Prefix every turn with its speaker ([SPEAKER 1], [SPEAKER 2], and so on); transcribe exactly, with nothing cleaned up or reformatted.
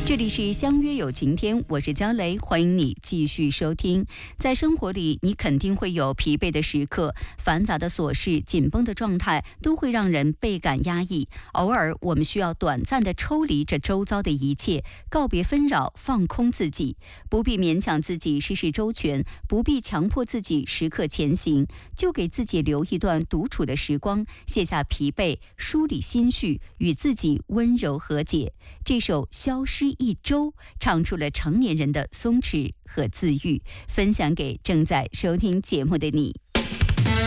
[SPEAKER 1] 这里是相约有晴天，我是焦雷，欢迎你继续收听。在生活里，你肯定会有疲惫的时刻，繁杂的琐事、紧绷的状态都会让人倍感压抑。偶尔，我们需要短暂的抽离这周遭的一切，告别纷扰，放空自己，不必勉强自己事事周全，不必强迫自己时刻前行，就给自己留一段独处的时光，卸下疲惫，梳理心绪，与自己温柔和解。这首《消失一周》唱出了成年人的松弛和自愈，分享给正在收听节目的你。